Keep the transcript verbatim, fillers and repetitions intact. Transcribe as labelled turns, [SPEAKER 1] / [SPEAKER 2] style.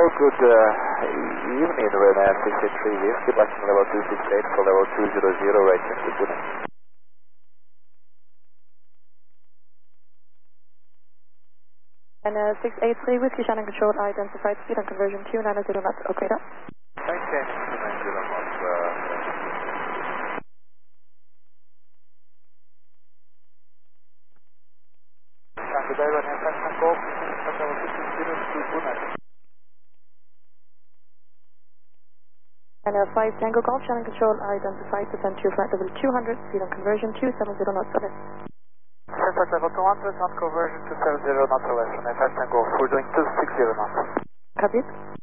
[SPEAKER 1] Control, good uh, evening, Ryanair six eight three Whiskey, backing level two six eight for level two zero zero, right check to good.
[SPEAKER 2] And uh, six eight three Whiskey, Shannon Control, identified speed and conversion two nine zero knots, okay now?
[SPEAKER 1] Maintain two nine zero knots, uh, Tango Day, Ryanair five Tango, level two six zero to good night.
[SPEAKER 2] And uh, five Tango Golf, Shannon Control, identified descent to flight level two hundred, speed and conversion two seven zero knots, okay.
[SPEAKER 1] Flight level two hundred, on conversion two seven zero knots, Ryanair five Tango, we're doing two six zero knots.
[SPEAKER 2] Copy it.